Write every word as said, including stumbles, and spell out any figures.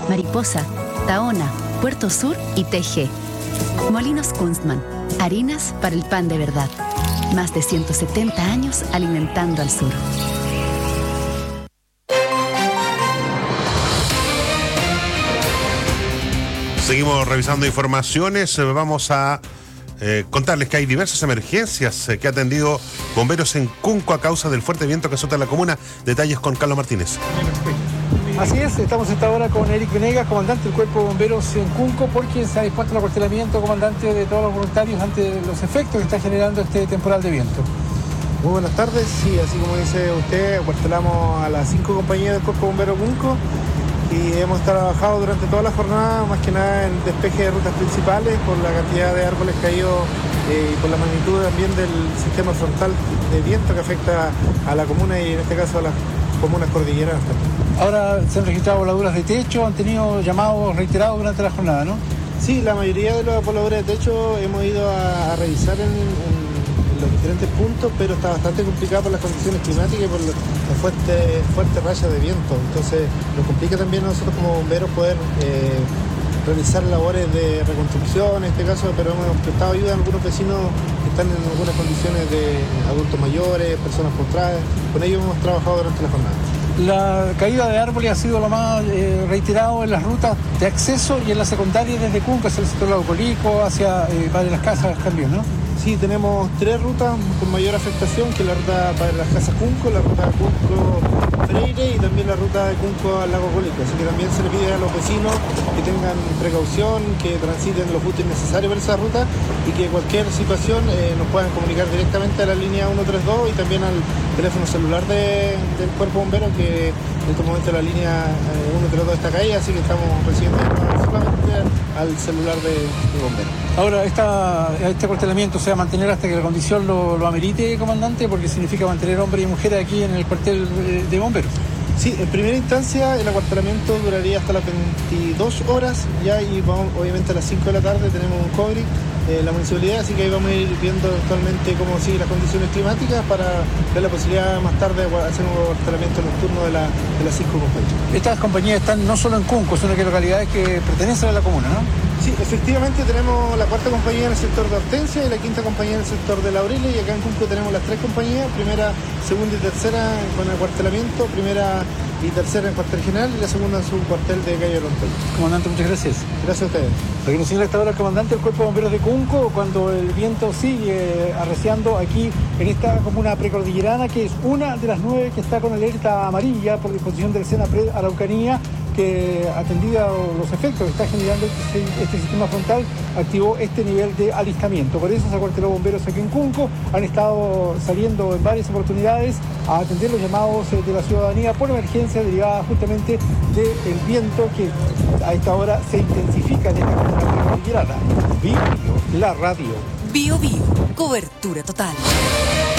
Mariposa, Tahona, Puerto Sur y T G. Molinos Kunstmann, harinas para el pan de verdad. Más de ciento setenta años alimentando al sur. Seguimos revisando informaciones. Vamos a eh, contarles que hay diversas emergencias eh, que ha atendido bomberos en Cunco a causa del fuerte viento que azota la comuna. Detalles con Carlos Martínez. Así es, estamos esta hora con Eric Venegas, comandante del Cuerpo de Bomberos en Cunco, porque se ha dispuesto el acuartelamiento, comandante, de todos los voluntarios ante los efectos que está generando este temporal de viento. Muy buenas tardes, sí, así como dice usted, acuartelamos a las cinco compañías del Cuerpo de Bomberos Cunco y hemos trabajado durante toda la jornada, más que nada en despeje de rutas principales, por la cantidad de árboles caídos eh, y por la magnitud también del sistema frontal de viento que afecta a la comuna y en este caso a las comunas cordilleranas también. Ahora se han registrado voladuras de techo, han tenido llamados reiterados durante la jornada, ¿no? Sí, la mayoría de las voladuras de techo hemos ido a, a revisar en, en los diferentes puntos, pero está bastante complicado por las condiciones climáticas y por las fuertes fuerte rayas de viento. Entonces nos complica también a nosotros como bomberos poder eh, realizar labores de reconstrucción en este caso, pero hemos prestado ayuda a algunos vecinos que están en algunas condiciones de adultos mayores, personas postradas. Con ellos hemos trabajado durante la jornada. La caída de árboles ha sido lo más eh, reiterado en las rutas de acceso y en la secundaria desde Cunco hacia el sector de Laucolico, hacia eh, Padre Las Casas también, ¿no? Sí, tenemos tres rutas con mayor afectación, que es la ruta para las Casas Cunco, la ruta Cunco-Freire y también la ruta de Cunco al Lago Colico. Así que también se le pide a los vecinos que tengan precaución, que transiten lo justo y necesario por esa ruta y que cualquier situación eh, nos puedan comunicar directamente a la línea uno tres dos y también al teléfono celular de, del Cuerpo Bombero, que en este momento la línea eh, uno tres dos está caída, así que estamos recibiendo solamente al celular de, de bombero. Ahora, esta, este acuartelamiento se va a mantener hasta que la condición lo, lo amerite, comandante, porque significa mantener hombres y mujeres aquí en el cuartel de bomberos. Sí, en primera instancia el acuartelamiento duraría hasta las veintidós horas ya, y vamos, obviamente a las cinco de la tarde tenemos un cobre eh, la municipalidad, así que ahí vamos a ir viendo actualmente cómo siguen las condiciones climáticas para ver la posibilidad más tarde de hacer un acuartelamiento nocturno de, la, de las cinco compañías. Estas compañías están no solo en Cunco, sino que localidades que pertenecen a la comuna, ¿no? Sí, efectivamente tenemos la cuarta compañía en el sector de Hortensia y la quinta compañía en el sector de Laureles, y acá en Cunco tenemos las tres compañías, primera, segunda y tercera con el acuartelamiento, primera y tercera en cuartel general y la segunda en su cuartel de Calle Rontel. Comandante, muchas gracias. Gracias a ustedes. Lo que nos señala hasta ahora el comandante del Cuerpo de Bomberos de Cunco, cuando el viento sigue arreciando aquí en esta comuna precordillerana, que es una de las nueve que está con alerta amarilla por disposición del SENAPRED Araucanía, que atendida los efectos que está generando este, este sistema frontal, activó este nivel de alistamiento. Por eso se acuarteló bomberos aquí en Cunco, han estado saliendo en varias oportunidades a atender los llamados de la ciudadanía por emergencia derivada justamente del viento que a esta hora se intensifica en esta comuna precordillerana. Bio, la radio. Bio Bio, cobertura total.